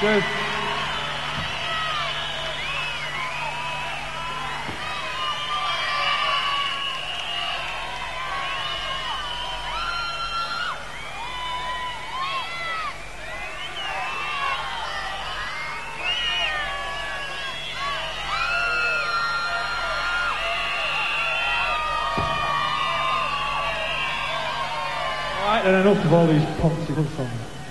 Cheers. Right, and enough of all these poncy songs.